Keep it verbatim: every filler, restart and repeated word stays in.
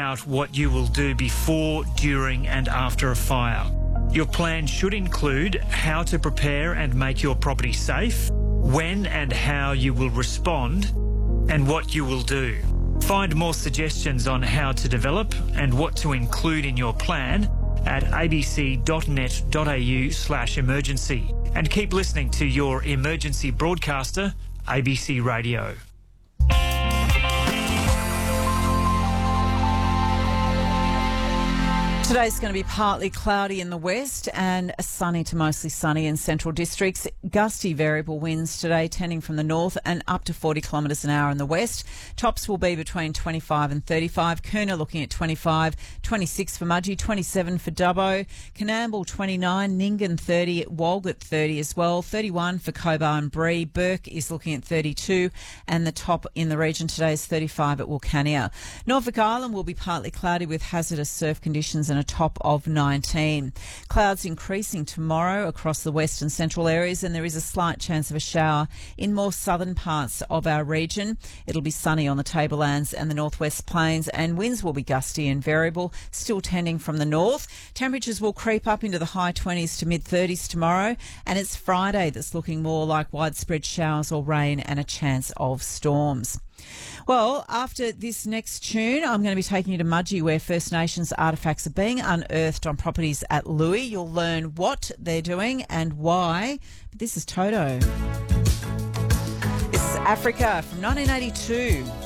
out what you will do before, during and after a fire. Your plan should include how to prepare and make your property safe, when and how you will respond, and what you will do. Find more suggestions on how to develop and what to include in your plan at abc.net.au slash emergency. And keep listening to your emergency broadcaster, A B C Radio. Today's going to be partly cloudy in the west and sunny to mostly sunny in central districts. Gusty variable winds today tending from the north and up to forty kilometres an hour in the west. Tops will be between twenty-five and thirty-five. Coona looking at twenty-five, twenty-six for Mudgee, twenty-seven for Dubbo. Coonamble twenty-nine, Nyngan thirty, Walgett thirty as well, thirty-one for Cobar and Bree. Burke is looking at thirty-two and the top in the region today is thirty-five at Wilcannia. Norfolk Island will be partly cloudy with hazardous surf conditions and a top of nineteen. Clouds increasing tomorrow across the west and central areas, and there is a slight chance of a shower in more southern parts of our region. It'll be sunny on the tablelands and the northwest plains, and winds will be gusty and variable, still tending from the north. Temperatures will creep up into the high twenties to mid thirties tomorrow, and it's Friday that's looking more like widespread showers or rain and a chance of storms. Well, after this next tune, I'm going to be taking you to Mudgee, where First Nations artefacts are being unearthed on properties at Louis. You'll learn what they're doing and why. But this is Toto. This is Africa from nineteen eighty-two.